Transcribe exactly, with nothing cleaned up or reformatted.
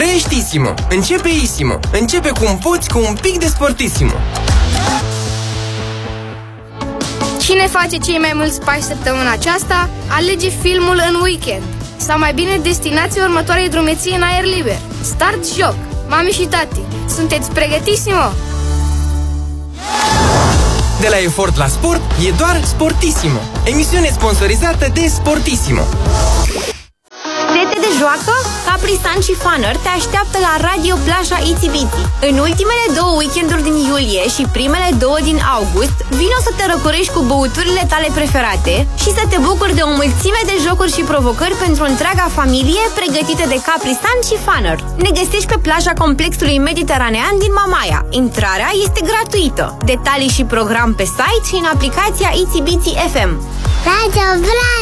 Trăiești-simo. Începe Isimo. Începe cum poți cu un pic de Sportissimo. Cine face cei mai mulți pași săptămâna aceasta, alege filmul în weekend. Sau mai bine, destinația următoarei drumeții în aer liber. Start joc! Mami și tati, sunteți pregătissimo? De la efort la sport, e doar Sportissimo. Emisiune sponsorizată de Sportissimo. Fete de joacă? Capri Sun și Funner te așteaptă la Radio Plaja Itsy Bitsy. În ultimele două weekenduri din iulie și primele două din august, vino să te răcorești cu băuturile tale preferate și să te bucuri de o mulțime de jocuri și provocări pentru întreaga familie pregătite de Capri Sun și Funner. Ne găsești pe plaja complexului mediteranean din Mamaia. Intrarea este gratuită. Detalii și program pe site și în aplicația Itsy Bitsy F M. Radio Plaja!